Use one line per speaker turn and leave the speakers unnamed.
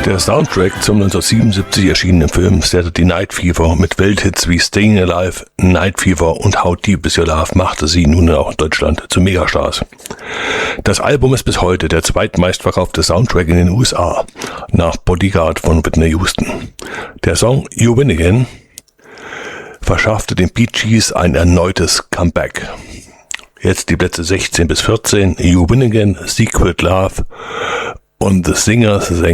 Der Soundtrack zum 1977 erschienenen Film Saturday Night Fever mit Welthits wie Staying Alive, Night Fever und How Deep Is Your Love machte sie nun auch in Deutschland zu Megastars. Das Album ist bis heute der zweitmeistverkaufte Soundtrack in den USA, nach Bodyguard von Whitney Houston. Der Song You Win Again verschaffte den Bee Gees ein erneutes Comeback. Jetzt die Plätze 16 bis 14, You Win Again, Secret Love und The Singers